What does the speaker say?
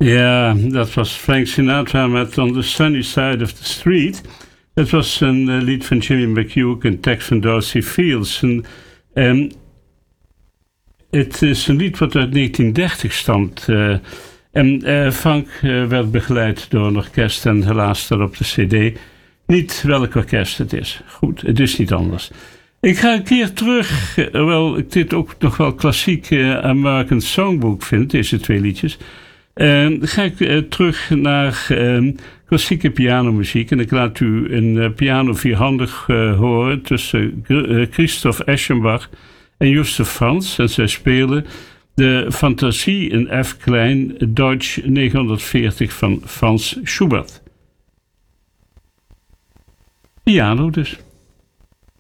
Ja, dat was Frank Sinatra met On the Sunny Side of the Street. Dat was een lied van Jimmy McHugh en tekst van Dorsey Fields. Het is een lied wat uit 1930 stamt. Frank werd begeleid door een orkest en helaas staat op de cd niet welk orkest het is. Goed, het is niet anders. Ik ga een keer terug, hoewel ik dit ook nog wel klassiek American Songbook vind, deze twee liedjes. Ga ik terug naar klassieke pianomuziek. En ik laat u een piano vierhandig horen tussen Christoph Eschenbach en Justus Franz. En zij spelen de Fantasie in F klein, Deutsch 940 van Franz Schubert. Piano dus.